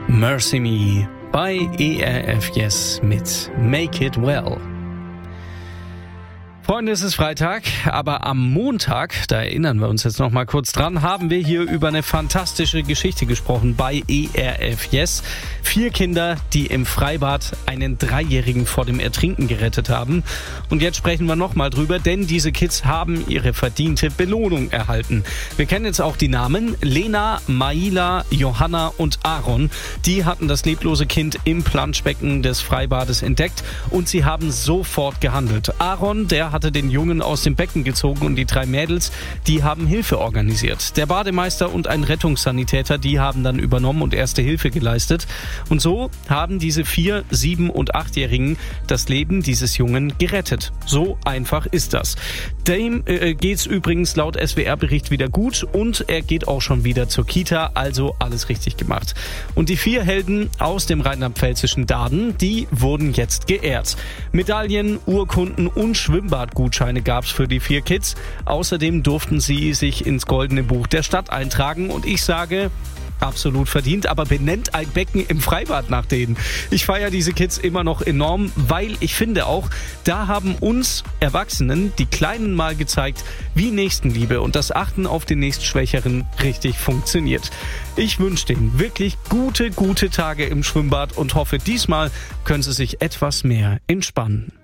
Mercy Me bei ERF Yes mit Make It Well. Freunde, es ist Freitag, aber am Montag, da erinnern wir uns jetzt noch mal kurz dran, haben wir hier über eine fantastische Geschichte gesprochen bei ERF Yes. 4 Kinder, die im Freibad einen 3-Jährigen vor dem Ertrinken gerettet haben. Und jetzt sprechen wir noch mal drüber, denn diese Kids haben ihre verdiente Belohnung erhalten. Wir kennen jetzt auch die Namen: Lena, Maila, Johanna und Aaron. Die hatten das leblose Kind im Planschbecken des Freibades entdeckt und sie haben sofort gehandelt. Aaron, der hatte den Jungen aus dem Becken gezogen und die 3 Mädels, die haben Hilfe organisiert. Der Bademeister und ein Rettungssanitäter, die haben dann übernommen und erste Hilfe geleistet. Und so haben diese 4-, 7- und 8-Jährigen das Leben dieses Jungen gerettet. So einfach ist das. Dem geht's übrigens laut SWR-Bericht wieder gut und er geht auch schon wieder zur Kita, also alles richtig gemacht. Und die 4 Helden aus dem rheinland-pfälzischen Dahden, die wurden jetzt geehrt. Medaillen, Urkunden und Schwimmbadgutscheine gab's für die 4 Kids. Außerdem durften sie sich ins Goldene Buch der Stadt eintragen und ich sage, absolut verdient, aber benennt ein Becken im Freibad nach denen. Ich feiere diese Kids immer noch enorm, weil ich finde auch, da haben uns Erwachsenen, die Kleinen, mal gezeigt, wie Nächstenliebe und das Achten auf den Nächstschwächeren richtig funktioniert. Ich wünsche denen wirklich gute Tage im Schwimmbad und hoffe, diesmal können sie sich etwas mehr entspannen.